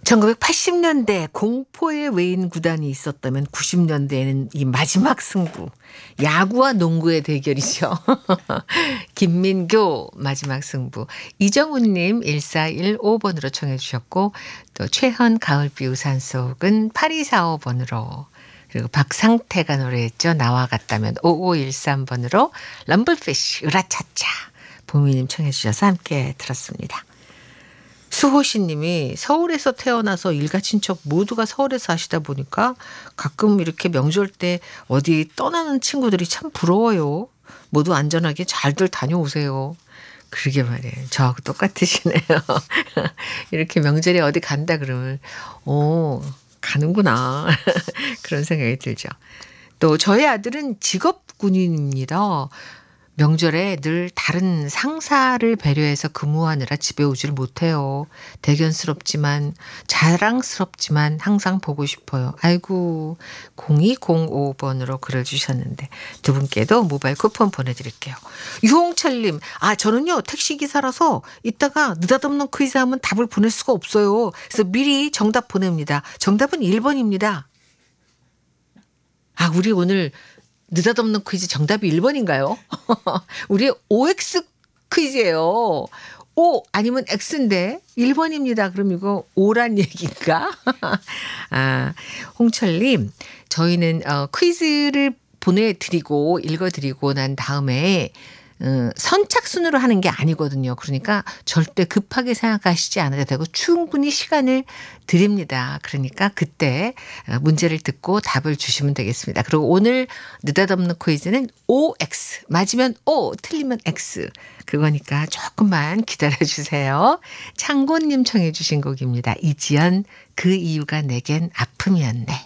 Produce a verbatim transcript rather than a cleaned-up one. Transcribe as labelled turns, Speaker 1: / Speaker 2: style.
Speaker 1: 천구백팔십 년대 공포의 외인 구단이 있었다면 구십 년대에는 이 마지막 승부, 야구와 농구의 대결이죠. 김민교 마지막 승부. 이정훈님 일사일오 번으로 청해 주셨고, 또 최현 가을비 우산 속은 팔이사오 번으로, 그리고 박상태가 노래했죠. 나와 같다면 오오일삼 번으로 럼블피쉬 으라차차 보미님 청해 주셔서 함께 들었습니다. 수호씨 님이 서울에서 태어나서 일가 친척 모두가 서울에서 사시다 보니까 가끔 이렇게 명절 때 어디 떠나는 친구들이 참 부러워요. 모두 안전하게 잘들 다녀오세요. 그러게 말이에요. 저하고 똑같으시네요. 이렇게 명절에 어디 간다 그러면 오 가는구나 그런 생각이 들죠. 또 저희 아들은 직업 군인입니다. 명절에 늘 다른 상사를 배려해서 근무하느라 집에 오질 못해요. 대견스럽지만 자랑스럽지만 항상 보고 싶어요. 아이고 공이공오 번으로 글을 주셨는데 두 분께도 모바일 쿠폰 보내드릴게요. 유홍철님, 아 저는요 택시기사라서 이따가 느닷없는 퀴즈 하면 답을 보낼 수가 없어요. 그래서 미리 정답 보냅니다. 정답은 일 번입니다. 아 우리 오늘 느닷없는 퀴즈 정답이 일 번인가요? 우리 오엑스 퀴즈예요. O 아니면 X인데 일 번입니다. 그럼 이거 O란 얘기인가? 아, 홍철님, 저희는 어, 퀴즈를 보내드리고 읽어드리고 난 다음에 어, 선착순으로 하는 게 아니거든요. 그러니까 절대 급하게 생각하시지 않아도 되고 충분히 시간을 드립니다. 그러니까 그때 문제를 듣고 답을 주시면 되겠습니다. 그리고 오늘 느닷없는 퀴즈는 오엑스. 맞으면 O, 틀리면 X. 그거니까 조금만 기다려주세요. 창곤님 청해 주신 곡입니다. 이지연, 그 이유가 내겐 아픔이었네.